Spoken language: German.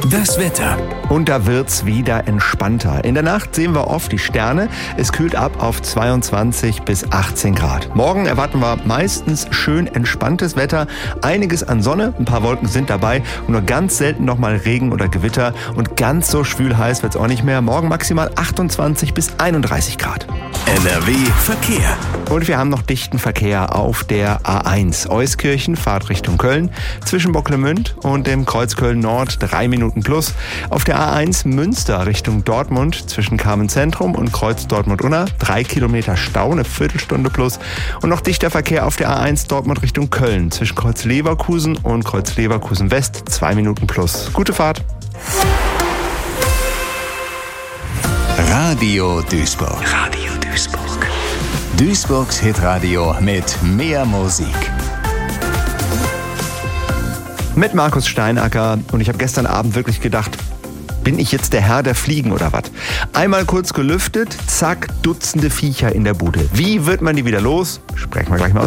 Das Wetter. Und da wird's wieder entspannter. In der Nacht sehen wir oft die Sterne. Es kühlt ab auf 22 bis 18 Grad. Morgen erwarten wir meistens schön entspanntes Wetter. Einiges an Sonne, ein paar Wolken sind dabei und nur ganz selten nochmal Regen oder Gewitter. Und ganz so schwül heiß wird's auch nicht mehr. Morgen maximal 28 bis 31 Grad. NRW Verkehr. Und wir haben noch dichten Verkehr auf der A1. Euskirchen, Fahrt Richtung Köln. Zwischen Bocklemünd und dem Kreuz Köln Nord 3 Minuten plus. Auf der A1 Münster Richtung Dortmund zwischen Carmen Zentrum und Kreuz Dortmund-Unna 3 Kilometer Stau, eine Viertelstunde plus. Und noch dichter Verkehr auf der A1 Dortmund Richtung Köln zwischen Kreuz Leverkusen und Kreuz Leverkusen West 2 Minuten plus. Gute Fahrt. Radio Duisburg. Radio Duisburg. Duisburgs Hitradio mit mehr Musik. Mit Markus Steinacker. Und ich habe gestern Abend wirklich gedacht, bin ich jetzt der Herr der Fliegen oder was? Einmal kurz gelüftet, zack, Dutzende Viecher in der Bude. Wie wird man die wieder los? Sprechen wir gleich mal aus.